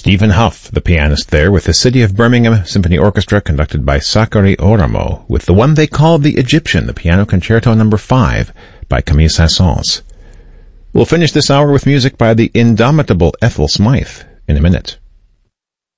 Stephen Huff, the pianist there, with the City of Birmingham Symphony Orchestra, conducted by Sakari Oramo, with the one they called the Egyptian, the Piano Concerto No. 5 by Camille Saint-Saëns. We'll finish this hour with music by the indomitable Ethel Smythe in a minute.